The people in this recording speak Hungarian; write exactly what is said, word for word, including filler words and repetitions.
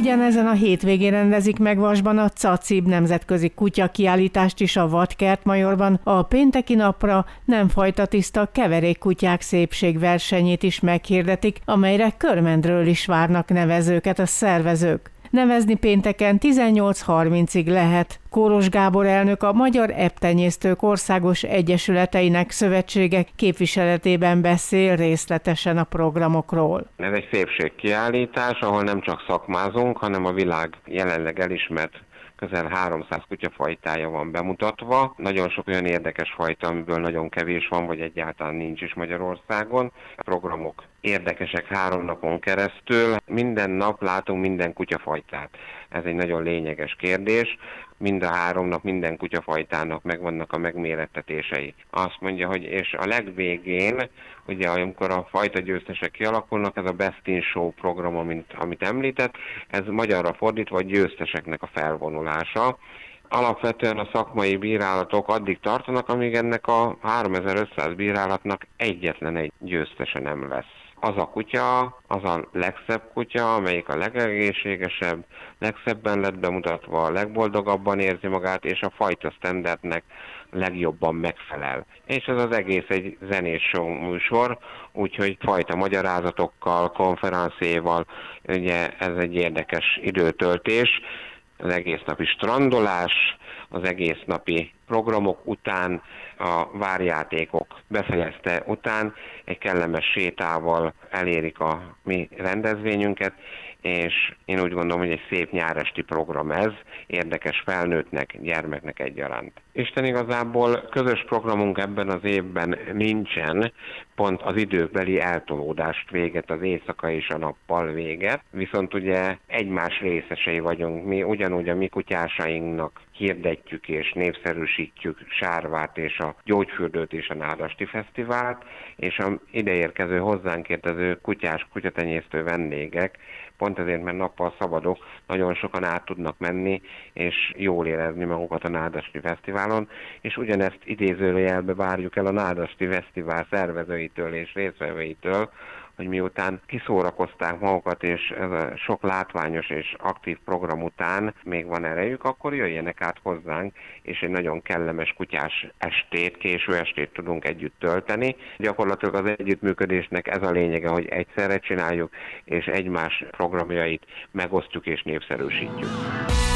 Ugyanezen a hétvégén rendezik meg Vasban a cacib nemzetközi kutyakiállítást is a Vadkertmajorban. A pénteki napra nem fajtatiszta keverékkutyák szépségversenyét is meghirdetik, amelyre Körmendről is várnak nevezőket a szervezők. Nevezni pénteken tizennyolc harmincig lehet. Kóros Gábor elnök a Magyar Ebbtenyésztők Országos Egyesületeinek Szövetsége képviseletében beszél részletesen a programokról. Ez egy szépségkiállítás, ahol nem csak szakmázunk, hanem a világ jelenleg elismert közel háromszáz kutyafajtája van bemutatva. Nagyon sok olyan érdekes fajta, amiből nagyon kevés van, vagy egyáltalán nincs is Magyarországon. A programok érdekesek három napon keresztül. Minden nap látunk minden kutyafajtát. Ez egy nagyon lényeges kérdés. Mind a három nap minden kutyafajtának megvannak a megmérettetései. Azt mondja, hogy és a legvégén, ugye amikor a fajta győztesek kialakulnak, ez a Best in Show program, amit, amit említett, ez magyarra fordítva a győzteseknek a felvonulása. Alapvetően a szakmai bírálatok addig tartanak, amíg ennek a háromezer-ötszáz bírálatnak egyetlen egy győztese nem lesz. Az a kutya, az a legszebb kutya, amelyik a legegészségesebb, legszebben lett bemutatva, a legboldogabban érzi magát, és a fajta standardnek legjobban megfelel. És ez az egész egy zenés show műsor, úgyhogy fajta magyarázatokkal, konferenciéval, ugye ez egy érdekes időtöltés, az egész napi strandolás, az egész napi programok után, a várjátékok befejezte után egy kellemes sétával elérik a mi rendezvényünket, és én úgy gondolom, hogy egy szép nyáresti program ez, érdekes felnőttnek, gyermeknek egyaránt. Isten igazából közös programunk ebben az évben nincsen, pont az időbeli eltolódást véget, az éjszaka és a nappal véget, viszont ugye egymás részesei vagyunk, mi ugyanúgy a mi kutyásainknak hirdetjük és népszerűsítjük Sárvát és a Gyógyfürdőt és a Nádasti Fesztivált, és a ideérkező hozzánk érkező kutyás, kutyatenyésztő vendégek, pont ezért, mert nappal szabadok, nagyon sokan át tudnak menni, és jól érezni magukat a Nádasti Fesztiválon, és ugyanezt idézőjelbe várjuk el a Nádasti Fesztivál szervezőitől és résztvevőitől, hogy miután kiszórakozták magukat, és ez a sok látványos és aktív program után még van erejük, akkor jöjjenek át hozzánk, és egy nagyon kellemes kutyás estét, késő estét tudunk együtt tölteni. Gyakorlatilag az együttműködésnek ez a lényege, hogy egyszerre csináljuk, és egymás programjait megosztjuk és népszerűsítjük.